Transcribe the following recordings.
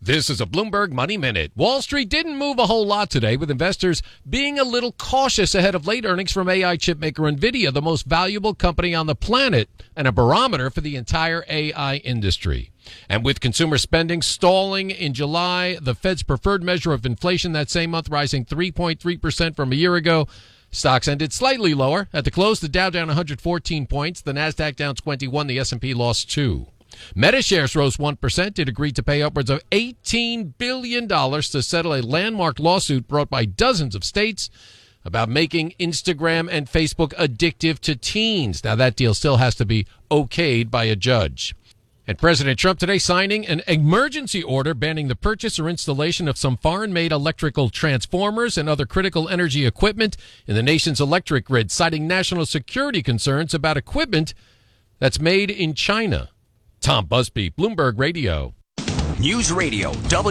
This is a Bloomberg Money Minute. Wall Street didn't move a whole lot today, with investors being a little cautious ahead of late earnings from AI chipmaker NVIDIA, the most valuable company on the planet and a barometer for the entire AI industry. And with consumer spending stalling in July, the Fed's preferred measure of inflation that same month rising 3.3% from a year ago, stocks ended slightly lower. At the close, the Dow down 114 points, the Nasdaq down 21, the S&P lost 2. Meta shares rose 1%. It agreed to pay upwards of $18 billion to settle a landmark lawsuit brought by dozens of states about making Instagram and Facebook addictive to teens. Now, that deal still has to be okayed by a judge. And President Trump today signing an emergency order banning the purchase or installation of some foreign-made electrical transformers and other critical energy equipment in the nation's electric grid, citing national security concerns about equipment that's made in China. Tom Busby, Bloomberg Radio. News Radio,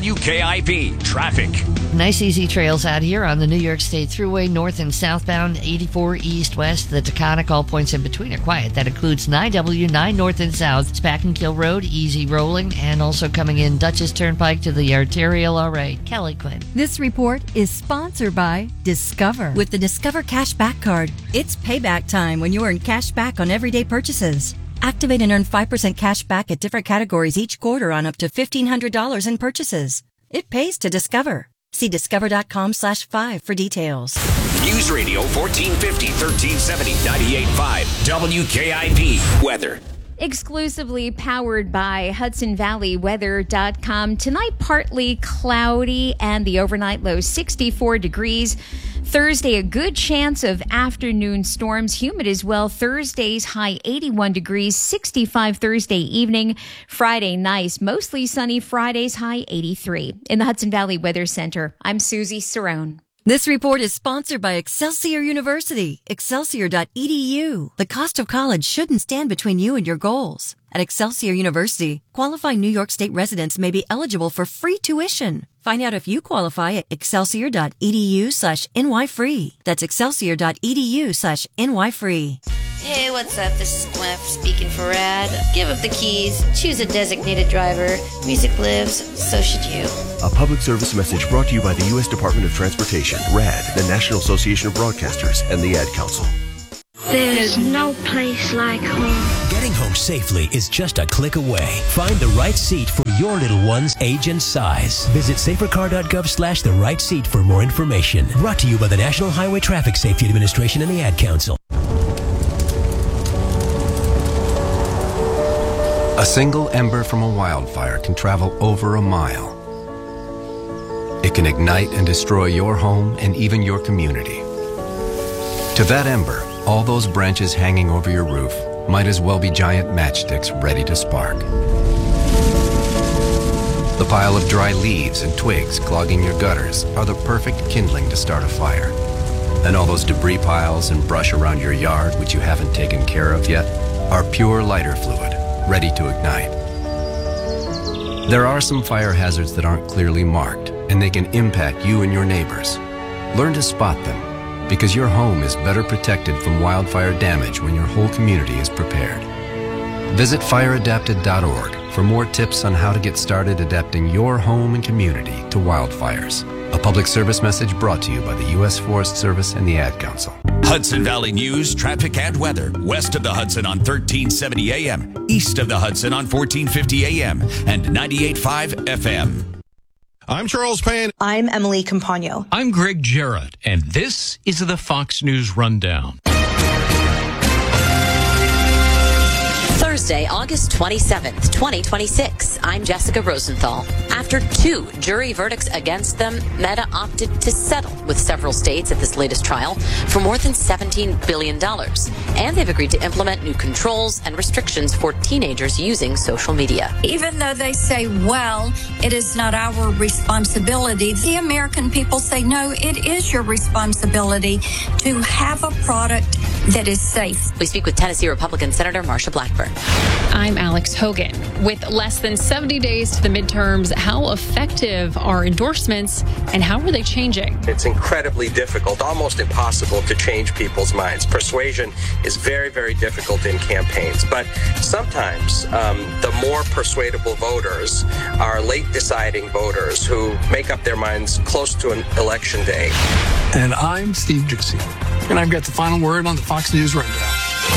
WKIP, traffic. Nice easy trails out here on the New York State Thruway, north and southbound, 84 east-west. The Taconic, all points in between are quiet. That includes 9W, 9 north and south, Spackenkill Road, easy rolling, and also coming in Dutchess Turnpike to the arterial. All right, Kelly Quinn. This report is sponsored by Discover. With the Discover Cashback Card, it's payback time when you earn cash back on everyday purchases. Activate and earn 5% cash back at different categories each quarter on up to $1,500 in purchases. It pays to Discover. See discover.com/5 for details. News Radio 1450, 1370, 98.5, WKIP weather. Exclusively powered by HudsonValleyWeather.com. Tonight, partly cloudy and the overnight low 64 degrees. Thursday, a good chance of afternoon storms. Humid as well. Thursday's high 81 degrees, 65 Thursday evening. Friday, nice, mostly sunny. Friday's high 83. In the Hudson Valley Weather Center, I'm Susie Cerrone. This report is sponsored by Excelsior University, excelsior.edu. The cost of college shouldn't stand between you and your goals. At Excelsior University, qualifying New York State residents may be eligible for free tuition. Find out if you qualify at excelsior.edu/nyfree. That's excelsior.edu/nyfree. Hey, what's up? This is Gwen speaking for Rad. Give up the keys, choose a designated driver. Music lives, so should you. A public service message brought to you by the U.S. Department of Transportation, RAD, the National Association of Broadcasters, and the Ad Council. There's no place like home. Getting home safely is just a click away. Find the right seat for your little one's age and size. Visit safercar.gov/the right seat for more information. Brought to you by the National Highway Traffic Safety Administration and the Ad Council. A single ember from a wildfire can travel over a mile. It can ignite and destroy your home and even your community. To that ember, all those branches hanging over your roof might as well be giant matchsticks ready to spark. The pile of dry leaves and twigs clogging your gutters are the perfect kindling to start a fire. And all those debris piles and brush around your yard which you haven't taken care of yet are pure lighter fluid, ready to ignite. There are some fire hazards that aren't clearly marked, and they can impact you and your neighbors. Learn to spot them, because your home is better protected from wildfire damage when your whole community is prepared. Visit fireadapted.org for more tips on how to get started adapting your home and community to wildfires. A public service message brought to you by the U.S. Forest Service and the Ad Council. Hudson Valley News, traffic and weather. West of the Hudson on 1370 AM. East of the Hudson on 1450 AM and 98.5 FM. I'm Charles Payne. I'm Emily Campagno. I'm Greg Jarrett, and this is the Fox News Rundown. Thursday, August 27th, 2026. I'm Jessica Rosenthal. After 2 jury verdicts against them, Meta opted to settle with several states at this latest trial for more than $17 billion. And they've agreed to implement new controls and restrictions for teenagers using social media. Even though they say, well, it is not our responsibility, the American people say, no, it is your responsibility to have a product that is safe. We speak with Tennessee Republican Senator Marsha Blackburn. I'm Alex Hogan. With less than 70 days to the midterms, how effective are endorsements and how are they changing? It's incredibly difficult, almost impossible to change people's minds. Persuasion is very, very difficult in campaigns. But sometimes the more persuadable voters are late deciding voters who make up their minds close to an election day. And I'm Steve Doocy. And I've got the final word on the Fox News Rundown.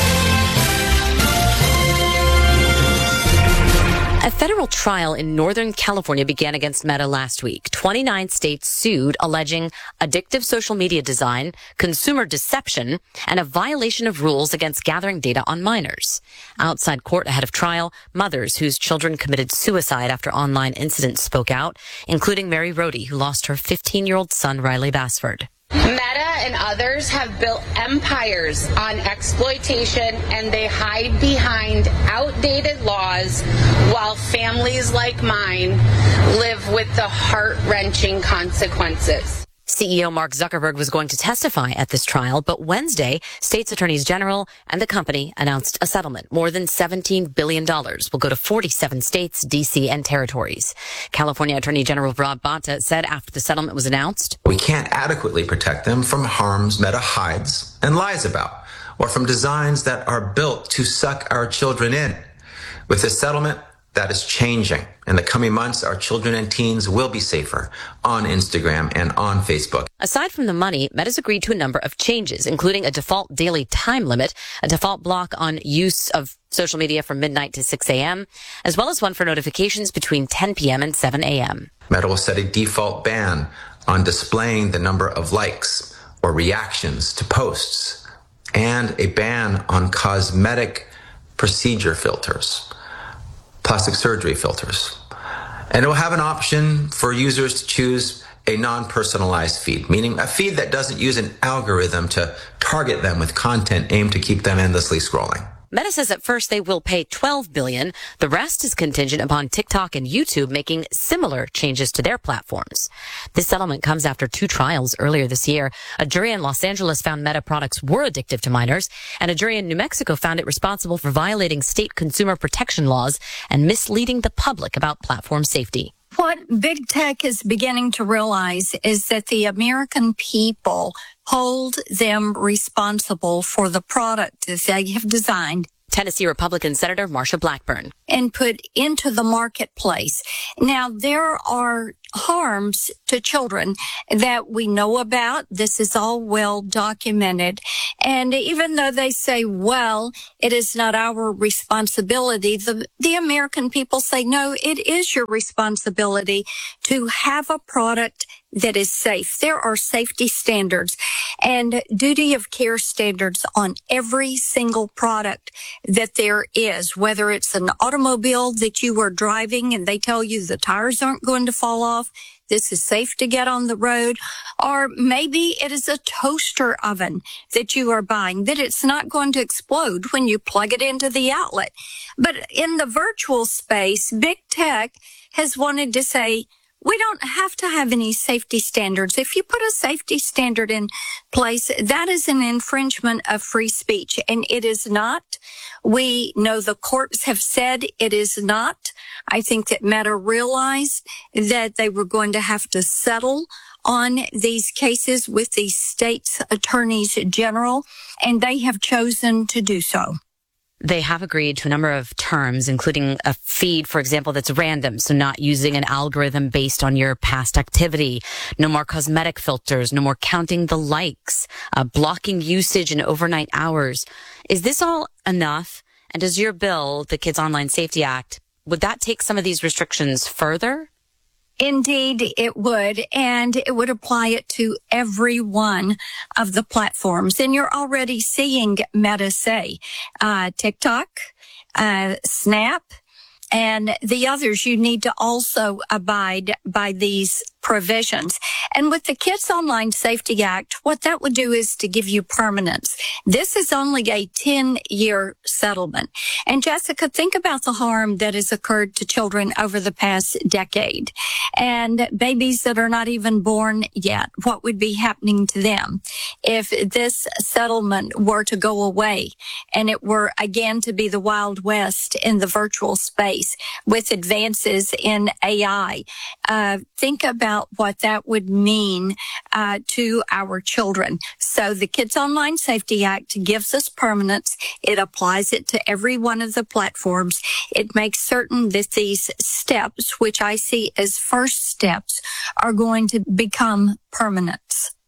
A federal trial in Northern California began against Meta last week. 29 states sued, alleging addictive social media design, consumer deception, and a violation of rules against gathering data on minors. Outside court ahead of trial, mothers whose children committed suicide after online incidents spoke out, including Mary Rohde, who lost her 15-year-old son, Riley Bassford. Meta and others have built empires on exploitation, and they hide behind outdated laws while families like mine live with the heart-wrenching consequences. CEO Mark Zuckerberg was going to testify at this trial, but Wednesday, states attorneys general and the company announced a settlement. More than $17 billion will go to 47 states, D.C., and territories. California Attorney General Rob Bonta said after the settlement was announced, "We can't adequately protect them from harms Meta hides and lies about, or from designs that are built to suck our children in. With this settlement, that is changing. In the coming months, our children and teens will be safer on Instagram and on Facebook." Aside from the money, Meta's agreed to a number of changes, including a default daily time limit, a default block on use of social media from midnight to 6 a.m., as well as one for notifications between 10 p.m. and 7 a.m. Meta will set a default ban on displaying the number of likes or reactions to posts, and a ban on cosmetic procedure filters, plastic surgery filters. And it will have an option for users to choose a non-personalized feed, meaning a feed that doesn't use an algorithm to target them with content aimed to keep them endlessly scrolling. Meta says at first they will pay $12 billion. The rest is contingent upon TikTok and YouTube making similar changes to their platforms. This settlement comes after 2 trials earlier this year. A jury in Los Angeles found Meta products were addictive to minors, and a jury in New Mexico found it responsible for violating state consumer protection laws and misleading the public about platform safety. What big tech is beginning to realize is that the American people hold them responsible for the product that they have designed. Tennessee Republican Senator Marsha Blackburn. And put into the marketplace. Now, there are harms to children that we know about. This is all well documented. And even though they say, well, it is not our responsibility, the American people say, no, it is your responsibility to have a product that is safe. There are safety standards and duty of care standards on every single product that there is, whether it's an automobile that you are driving and they tell you the tires aren't going to fall off, this is safe to get on the road, or maybe it is a toaster oven that you are buying, that it's not going to explode when you plug it into the outlet. But in the virtual space, big tech has wanted to say, we don't have to have any safety standards. If you put a safety standard in place, that is an infringement of free speech, and it is not. We know the courts have said it is not. I think that Meta realized that they were going to have to settle on these cases with the state's attorneys general, and they have chosen to do so. They have agreed to a number of terms, including a feed, for example, that's random, so not using an algorithm based on your past activity, no more cosmetic filters, no more counting the likes, blocking usage in overnight hours. Is this all enough? And does your bill, the Kids Online Safety Act, would that take some of these restrictions further? Indeed, it would, and it would apply it to every one of the platforms. And you're already seeing Meta say, TikTok, Snap, and the others, you need to also abide by these provisions. And with the Kids Online Safety Act, what that would do is to give you permanence. This is only a 10-year settlement. And Jessica, think about the harm that has occurred to children over the past decade and babies that are not even born yet. What would be happening to them if this settlement were to go away and it were again to be the Wild West in the virtual space with advances in AI? Think about what that would mean to our children. So the Kids Online Safety Act gives us permanence. It applies it to every one of the platforms. It makes certain that these steps, which I see as first steps, are going to become permanent.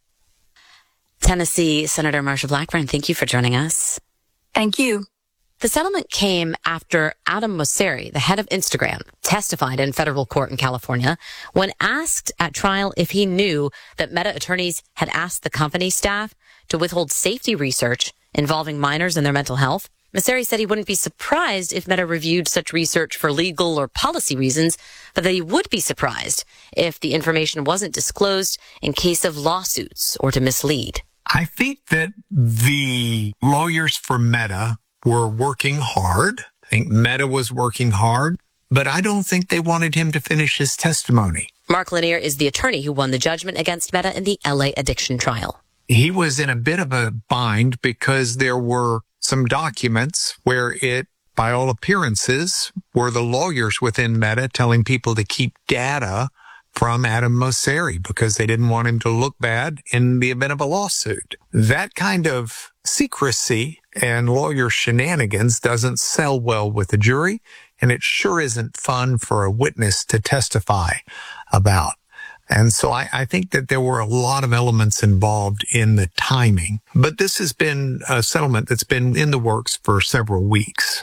Tennessee Senator Marsha Blackburn, thank you for joining us. Thank you. The settlement came after Adam Mosseri, the head of Instagram, testified in federal court in California when asked at trial if he knew that Meta attorneys had asked the company staff to withhold safety research involving minors and their mental health. Mosseri said he wouldn't be surprised if Meta reviewed such research for legal or policy reasons, but that he would be surprised if the information wasn't disclosed in case of lawsuits or to mislead. I think that the lawyers for Meta were working hard. I think Meta was working hard, but I don't think they wanted him to finish his testimony. Mark Lanier is the attorney who won the judgment against Meta in the LA addiction trial. He was in a bit of a bind because there were some documents where it, by all appearances, were the lawyers within Meta telling people to keep data from Adam Mosseri because they didn't want him to look bad in the event of a lawsuit. That kind of secrecy and lawyer shenanigans doesn't sell well with the jury, and it sure isn't fun for a witness to testify about. And so I think that there were a lot of elements involved in the timing. But this has been a settlement that's been in the works for several weeks.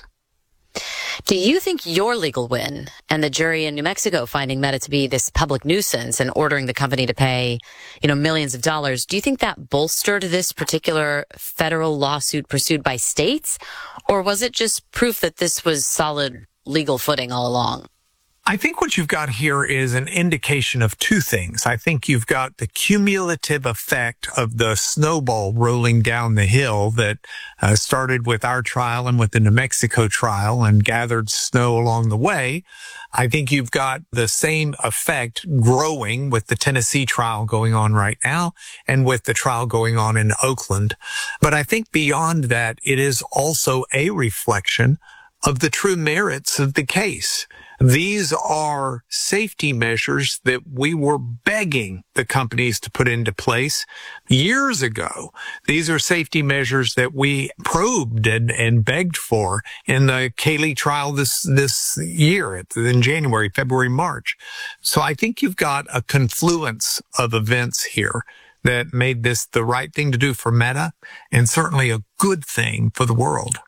Do you think your legal win and the jury in New Mexico finding Meta to be this public nuisance and ordering the company to pay, millions of dollars, do you think that bolstered this particular federal lawsuit pursued by states? Or was it just proof that this was solid legal footing all along? I think what you've got here is an indication of two things. I think you've got the cumulative effect of the snowball rolling down the hill that started with our trial and with the New Mexico trial and gathered snow along the way. I think you've got the same effect growing with the Tennessee trial going on right now and with the trial going on in Oakland. But I think beyond that, it is also a reflection of the true merits of the case. These are safety measures that we were begging the companies to put into place years ago. These are safety measures that we probed and begged for in the Kaylee trial this year, in January, February, March. So I think you've got a confluence of events here that made this the right thing to do for Meta and certainly a good thing for the world.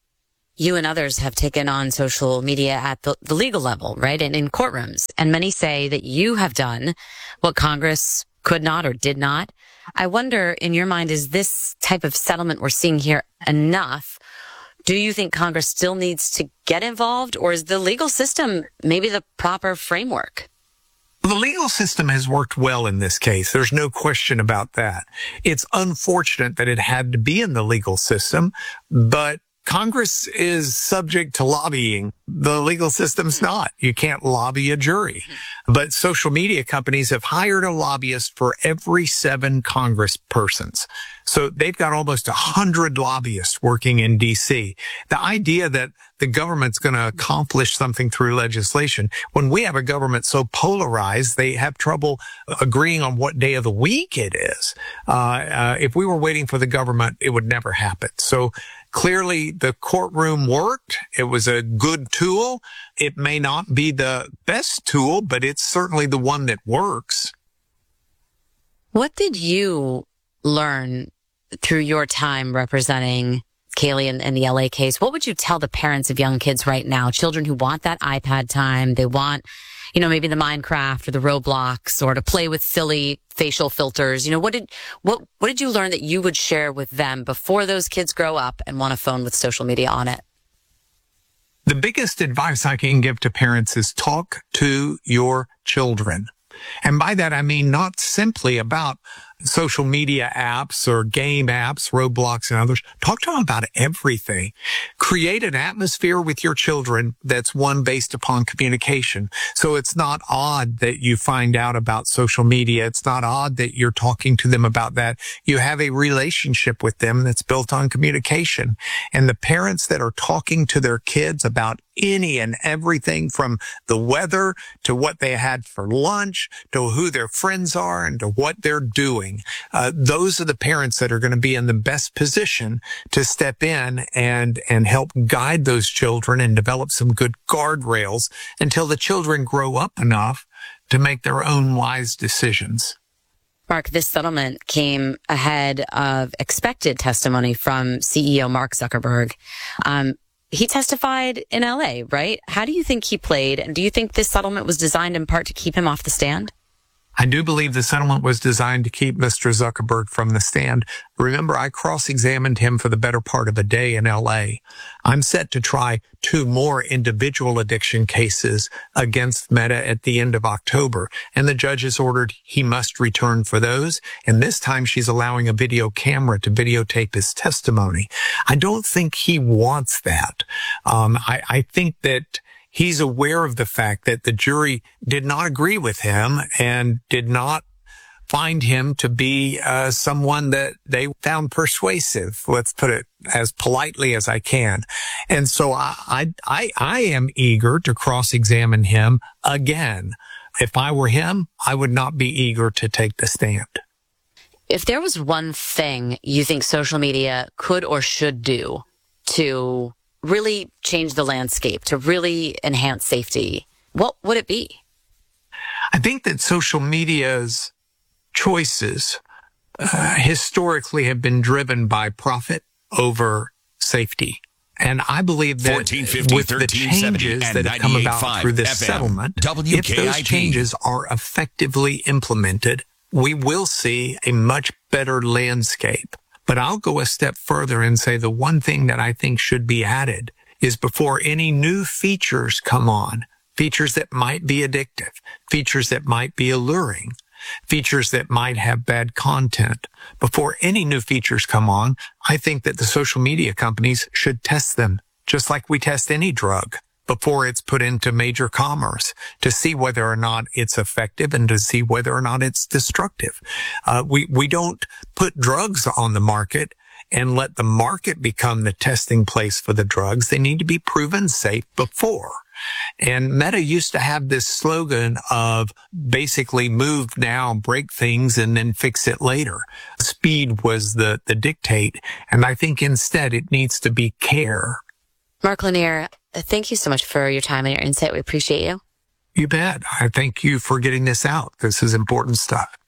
You and others have taken on social media at the legal level, right? And in courtrooms. And many say that you have done what Congress could not or did not. I wonder, in your mind, is this type of settlement we're seeing here enough? Do you think Congress still needs to get involved, or is the legal system maybe the proper framework? The legal system has worked well in this case. There's no question about that. It's unfortunate that it had to be in the legal system, but Congress is subject to lobbying. The legal system's not. You can't lobby a jury. But social media companies have hired a lobbyist for every 7 congresspersons. So they've got almost 100 lobbyists working in D.C. The idea that the government's going to accomplish something through legislation, when we have a government so polarized, they have trouble agreeing on what day of the week it is. If we were waiting for the government, it would never happen. So clearly, the courtroom worked. It was a good tool. It may not be the best tool, but it's certainly the one that works. What did you learn through your time representing Kaylee in the LA case? What would you tell the parents of young kids right now, children who want that iPad time? They want, maybe the Minecraft or the Roblox or to play with silly facial filters. What did you learn that you would share with them before those kids grow up and want a phone with social media on it? The biggest advice I can give to parents is talk to your children. And by that, I mean not simply about social media apps or game apps, Roblox and others. Talk to them about everything. Create an atmosphere with your children that's one based upon communication. So it's not odd that you find out about social media. It's not odd that you're talking to them about that. You have a relationship with them that's built on communication. And the parents that are talking to their kids about any and everything from the weather to what they had for lunch to who their friends are and to what they're doing. Those are the parents that are going to be in the best position to step in and help guide those children and develop some good guardrails until the children grow up enough to make their own wise decisions. Mark, this settlement came ahead of expected testimony from CEO Mark Zuckerberg. He testified in LA, right? How do you think he played? And do you think this settlement was designed in part to keep him off the stand? I do believe the settlement was designed to keep Mr. Zuckerberg from the stand. Remember, I cross-examined him for the better part of a day in LA. I'm set to try 2 more individual addiction cases against Meta at the end of October, and the judge has ordered he must return for those, and this time she's allowing a video camera to videotape his testimony. I don't think he wants that. I think that he's aware of the fact that the jury did not agree with him and did not find him to be someone that they found persuasive. Let's put it as politely as I can. And so I am eager to cross-examine him again. If I were him, I would not be eager to take the stand. If there was one thing you think social media could or should do to really change the landscape, to really enhance safety, what would it be? I think that social media's choices historically have been driven by profit over safety. And I believe that with the changes that have come about through this settlement, if those changes are effectively implemented, we will see a much better landscape. But I'll go a step further and say the one thing that I think should be added is before any new features come on, features that might be addictive, features that might be alluring, features that might have bad content. Before any new features come on, I think that the social media companies should test them, just like we test any drug, before it's put into major commerce, to see whether or not it's effective and to see whether or not it's destructive. We don't put drugs on the market and let the market become the testing place for the drugs. They need to be proven safe before. And Meta used to have this slogan of basically move now, break things, and then fix it later. Speed was the dictate. And I think instead it needs to be care. Mark Lanier, thank you so much for your time and your insight. We appreciate you. You bet. I thank you for getting this out. This is important stuff.